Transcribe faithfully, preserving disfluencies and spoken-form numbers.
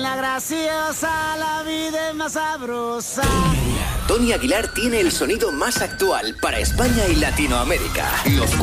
la graciosa, la vida es más sabrosa. Tony Aguilar tiene el sonido más actual para España y Latinoamérica. Los